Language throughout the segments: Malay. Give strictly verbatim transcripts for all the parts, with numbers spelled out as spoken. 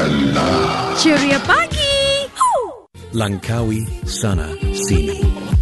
Sialah. Ceria pagi. Huh. Langkawi sana sini.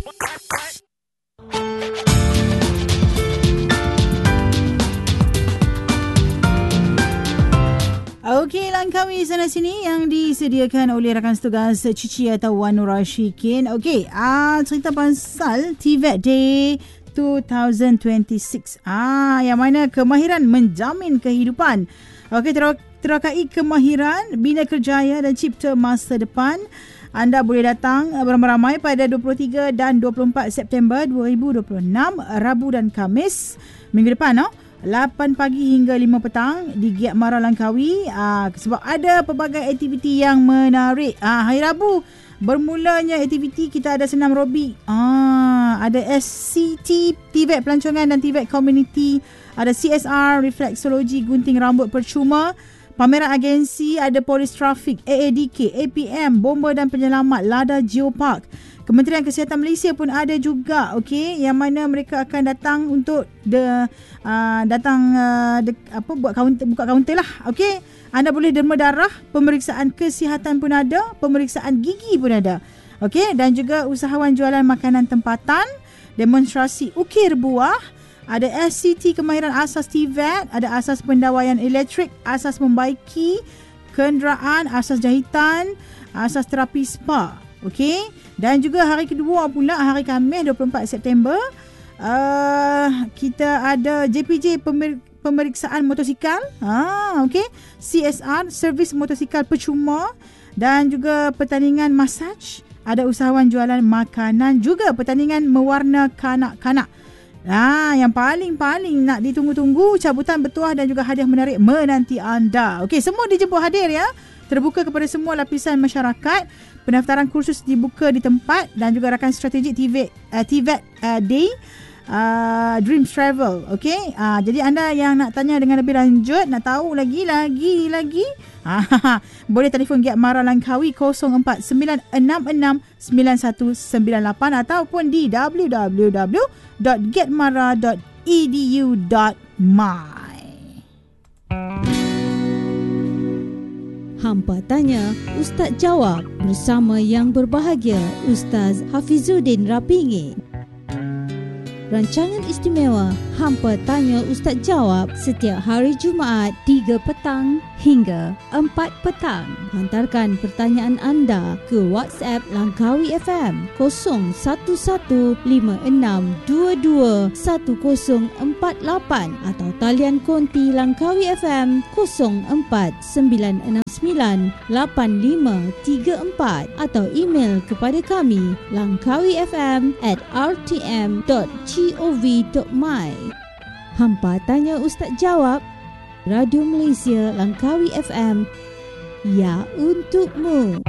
Okey, Langkawi sana sini yang disediakan oleh rakan setugas Cici atau Wan Nur Rashikin. Okey, ah cerita pasal T V E T Day dua ribu dua puluh enam. Ah yang mana kemahiran menjamin kehidupan. Okey, ter- terakai kemahiran, bina kerjaya dan cipta masa depan. Anda boleh datang beramai-ramai pada dua puluh tiga dan dua puluh empat September dua ribu dua puluh enam, Rabu dan Khamis minggu depan, no? lapan pagi hingga lima petang di Giat Mara Langkawi. Aa, sebab ada pelbagai aktiviti yang menarik. Aa, hari Rabu bermulanya aktiviti kita ada senam aerobik. Aa, ada S C T, T V E T Pelancongan dan T V E T Community. Ada C S R, refleksologi gunting rambut percuma. Pameran agensi, ada polis trafik, A A D K, A P M, bomba dan penyelamat, Lada Geopark. Kementerian Kesihatan Malaysia pun ada juga, okey, yang mana mereka akan datang untuk the uh, datang uh, de, apa buat kaunter, buka kaunter lah, okey. Anda boleh derma darah, pemeriksaan kesihatan pun ada, pemeriksaan gigi pun ada, okey, dan juga usahawan jualan makanan tempatan, demonstrasi ukir buah, ada S C T kemahiran asas T V E T, ada asas pendawaian elektrik, asas membaiki kenderaan, asas jahitan, asas terapi spa. Okey, dan juga hari kedua pula, hari Khamis dua puluh empat September, uh, kita ada J P J pemer- pemeriksaan motosikal, ah, okey, C S R servis motosikal percuma, dan juga pertandingan masaj, ada usahawan jualan makanan, juga pertandingan mewarna kanak-kanak. Ah, yang paling-paling nak ditunggu-tunggu, cabutan bertuah dan juga hadiah menarik menanti anda. Okey, semua dijemput hadir ya. Terbuka kepada semua lapisan masyarakat. Pendaftaran kursus dibuka di tempat dan juga rakan strategik T V E T, uh, T V E T uh, Day uh, Dreams Travel. Okey, uh, jadi anda yang nak tanya dengan lebih lanjut, nak tahu lagi lagi lagi, uh, boleh telefon Giat Mara Langkawi kosong empat sembilan enam enam sembilan satu sembilan lapan ataupun di w w w dot giatmara dot e d u dot my. Hampa Tanya, Ustaz Jawab bersama yang berbahagia Ustaz Hafizuddin Rapingi. Rancangan istimewa Hampa Tanya Ustaz Jawab setiap hari Jumaat tiga petang hingga empat petang. Hantarkan pertanyaan anda ke WhatsApp Langkawi F M kosong satu satu lima enam dua dua satu kosong empat lapan atau talian konti Langkawi F M kosong empat sembilan enam sembilan lapan lima tiga empat atau email kepada kami langkawifm at r t m dot gov dot my. Hampa Tanya Ustaz Jawab, Radio Malaysia Langkawi F M, ya untukmu.